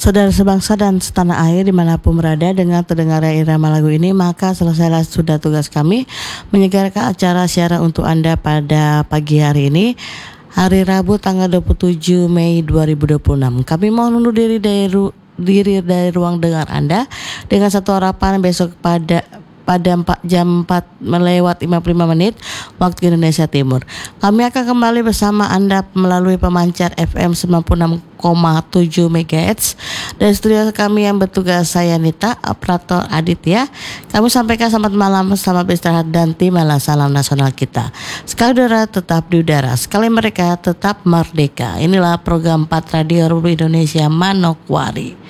Saudara sebangsa dan setanah air dimanapun berada, dengan terdengarnya irama lagu ini, maka selesailah sudah tugas kami menyegarkan acara siaran untuk Anda pada pagi hari ini, hari Rabu tanggal 27 Mei 2026. Kami mohon undur diri dari ruang dengar Anda dengan satu harapan besok pada jam 4 melewat 55 menit waktu Indonesia Timur. Kami akan kembali bersama Anda melalui pemancar FM 96,7 MHz dari studio kami yang bertugas, saya Nita, operator Aditya. Kami sampaikan selamat malam, selamat beristirahat, dan timalah salam nasional kita. Sekali udara tetap di udara, sekali mereka tetap merdeka. Inilah program 4 Radio Republik Indonesia Manokwari.